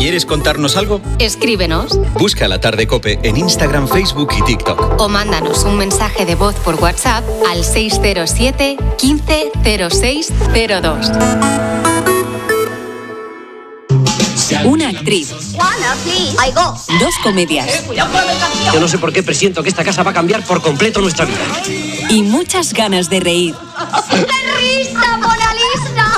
¿Quieres contarnos algo? Escríbenos. Busca La Tarde COPE en Instagram, Facebook y TikTok. O mándanos un mensaje de voz por WhatsApp al 607 15 06 02. Una actriz. Dos comedias. Yo no sé por qué presiento que esta casa va a cambiar por completo nuestra vida. Y muchas ganas de reír. ¡Qué risa, Mona Lisa!